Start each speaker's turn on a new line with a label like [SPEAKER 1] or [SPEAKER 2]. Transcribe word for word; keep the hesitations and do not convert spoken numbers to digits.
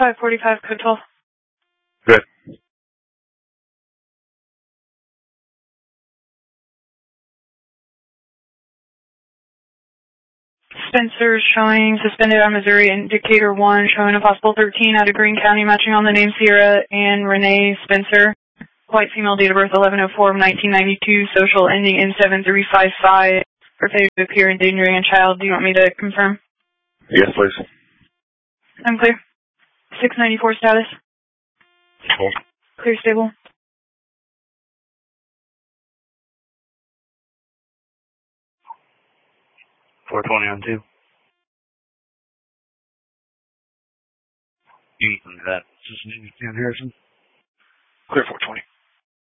[SPEAKER 1] five forty-five, code twelve.
[SPEAKER 2] Good.
[SPEAKER 1] Spencer showing suspended on Missouri indicator one, showing a possible thirteen out of Greene County, matching on the name Sierra and Renee Spencer. White female, date of birth eleven oh four nineteen ninety-two, social ending in seven three five five. For failure to appear endangering a child. Do you want me to confirm?
[SPEAKER 2] Yes, please.
[SPEAKER 1] I'm clear. six ninety-four status.
[SPEAKER 2] Cool.
[SPEAKER 1] Clear, stable.
[SPEAKER 2] four twenty on two. Ethan, that. Is this Harrison? Clear four twenty.